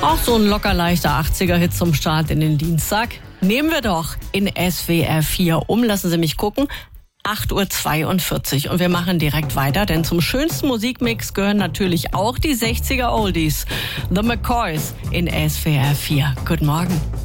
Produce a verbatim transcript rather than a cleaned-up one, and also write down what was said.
Auch so ein locker leichter achtziger-Hit zum Start in den Dienstag. Nehmen wir doch in S W R vier um. Lassen Sie mich gucken. acht Uhr zweiundvierzig und wir machen direkt weiter, denn zum schönsten Musikmix gehören natürlich auch die sechziger Oldies. The McCoys in S W R vier. Guten Morgen.